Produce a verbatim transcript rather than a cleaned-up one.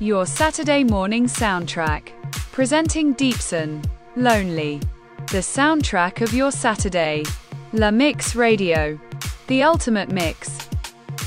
Your Saturday morning soundtrack. Presenting Deepson. Lonely. The soundtrack of your Saturday. La Mix Radio. The ultimate mix.